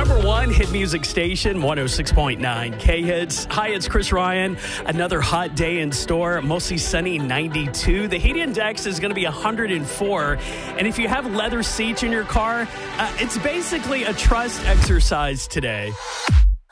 number one hit music station, 106.9 K-Hits. Hi, it's Chris Ryan. Another hot day in store, mostly sunny, 92. The heat index is going to be 104. And if you have leather seats in your car, it's basically a trust exercise today.